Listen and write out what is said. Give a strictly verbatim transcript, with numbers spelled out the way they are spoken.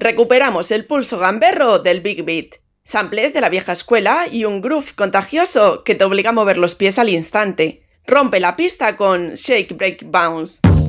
Recuperamos el pulso gamberro del Big Beat, samples de la vieja escuela y un groove contagioso que te obliga a mover los pies al instante. Rompe la pista con Shake, Break, Bounce.